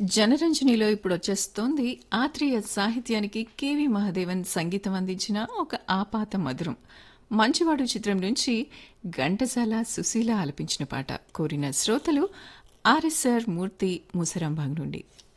జనరంజనిలో ఇప్పుడొచ్చేస్తోంది ఆత్రేయ సాహిత్యానికి కెవి మహాదేవన్ సంగీతం అందించిన ఒక ఆపాత మధురం. మంచివాడు చిత్రం నుంచి ఘంటసాల సుశీల ఆలపించిన పాట కోరిన శ్రోతలు ఆర్ఎస్ఆర్ మూర్తి మూసరాంబాగ్ నుండి.